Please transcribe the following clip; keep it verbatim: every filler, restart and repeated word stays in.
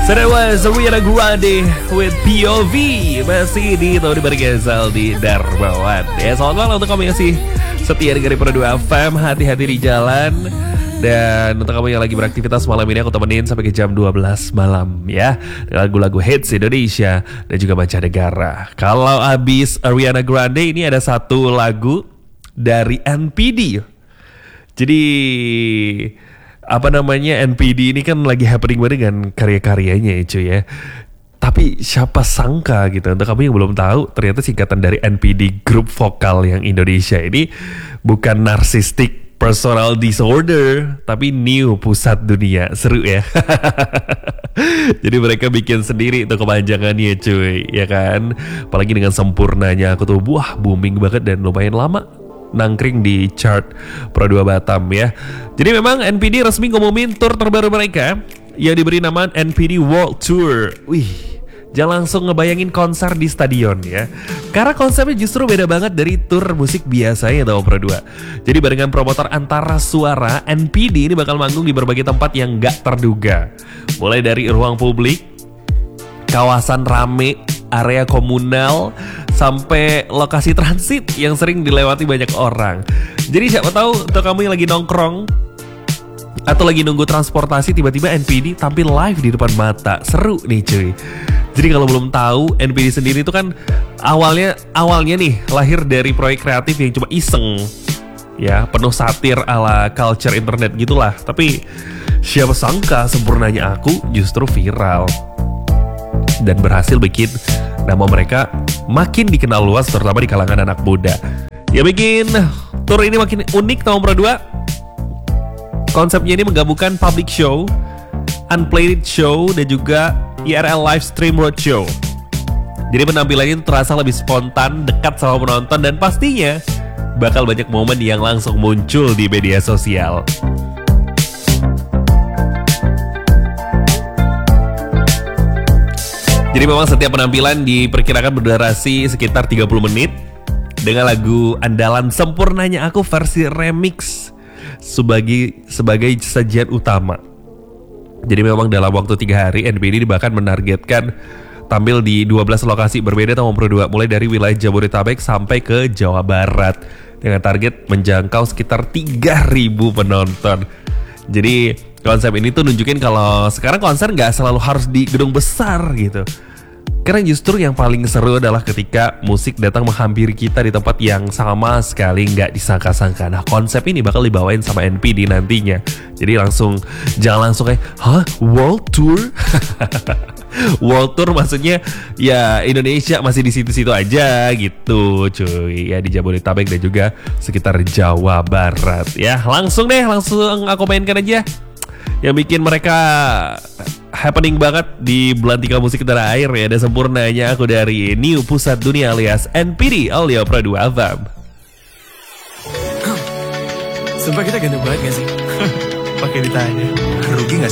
So that was Ariana Grande with P O V. Masih di tahun dibarengi Zaldi Darmawan. Ya, selamat malam untuk kamu yang masih setia dengan Pro dua F M. Hati-hati di jalan. Dan untuk kamu yang lagi beraktivitas malam ini, aku temenin sampai ke jam dua belas malam ya, lagu-lagu hits Indonesia dan juga mancanegara. Kalau abis Ariana Grande, ini ada satu lagu dari N P D. Jadi apa namanya, N P D ini kan lagi happening banget dengan karya-karyanya ya cuy ya. Tapi siapa sangka gitu, untuk kamu yang belum tahu, ternyata singkatan dari N P D, grup vokal yang Indonesia ini bukan Narcissistic Personal Disorder, tapi New Pusat Dunia. Seru ya. Jadi mereka bikin sendiri tuh kepanjangannya cuy, ya kan. Apalagi dengan sempurnanya aku tuh, wah booming banget dan lumayan lama nangkring di chart Pro dua Batam ya. Jadi memang N P D resmi ngumumin tour terbaru mereka yang diberi nama N P D World Tour. Wih, jangan langsung ngebayangin konser di stadion ya, karena konsepnya justru beda banget dari tour musik biasanya tau Pro dua. Jadi barengan promotor antara suara, N P D ini bakal manggung di berbagai tempat yang gak terduga. Mulai dari ruang publik, kawasan rame, area komunal, sampai lokasi transit yang sering dilewati banyak orang. Jadi siapa tahu untuk kamu yang lagi nongkrong atau lagi nunggu transportasi, tiba-tiba N P D tampil live di depan mata. Seru nih cuy. Jadi kalau belum tahu, N P D sendiri itu kan awalnya awalnya nih lahir dari proyek kreatif yang cuma iseng ya, penuh satir ala culture internet gitulah. Tapi siapa sangka sempurnanya aku justru viral dan berhasil bikin nama mereka makin dikenal luas, terutama di kalangan anak muda. Ya bikin tour ini makin unik tahun Pro dua. Konsepnya ini menggabungkan public show, unplayed show, dan juga I R L live stream roadshow. Jadi penampilannya itu terasa lebih spontan, dekat sama penonton, dan pastinya bakal banyak momen yang langsung muncul di media sosial. Jadi memang setiap penampilan diperkirakan berdurasi sekitar tiga puluh menit dengan lagu andalan Sempurnanya Aku versi remix sebagai sebagai sajian utama. Jadi memang dalam waktu tiga hari N P D bahkan menargetkan tampil di dua belas lokasi berbeda tahun Pro dua, mulai dari wilayah Jabodetabek sampai ke Jawa Barat dengan target menjangkau sekitar tiga ribu penonton. Jadi konsep ini tuh nunjukin kalau sekarang konser gak selalu harus di gedung besar gitu. Karena justru yang paling seru adalah ketika musik datang menghampiri kita di tempat yang sama sekali gak disangka-sangka. Nah, konsep ini bakal dibawain sama N P D nantinya. Jadi langsung, jangan langsung kayak, hah? World Tour? World Tour maksudnya ya Indonesia masih di situ-situ aja gitu cuy. Ya di Jabodetabek dan juga sekitar Jawa Barat. Ya langsung deh, langsung aku mainkan aja yang bikin mereka happening banget di belantika musik tanah air ya. Ada Sempurnanya Aku dari New Pusat Dunia alias N P D Audio Pro dua F M. Sumpah kita ganteng banget gak sih? Pakai ditanya. Rugi gak sih?